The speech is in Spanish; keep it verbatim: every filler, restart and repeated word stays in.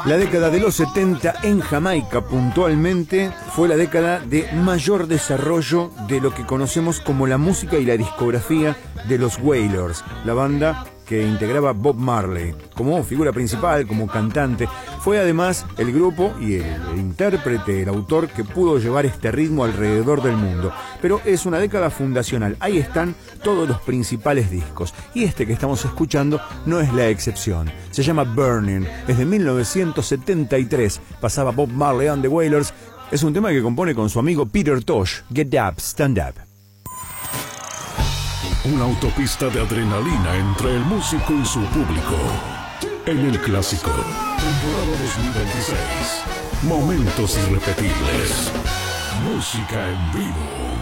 La década de los setenta en Jamaica puntualmente fue la década de mayor desarrollo de lo que conocemos como la música y la discografía de los Wailers, la banda que integraba Bob Marley como figura principal, como cantante. Fue además el grupo y el, el intérprete, el autor que pudo llevar este ritmo alrededor del mundo. Pero es una década fundacional, ahí están todos los principales discos y este que estamos escuchando no es la excepción. Se llama Burning, es de mil novecientos setenta y tres, pasaba Bob Marley and the Wailers. Es un tema que compone con su amigo Peter Tosh. Get Up, Stand Up. Una autopista de adrenalina entre el músico y su público. En el clásico, temporada dos mil veintiséis. Momentos irrepetibles. Música en vivo.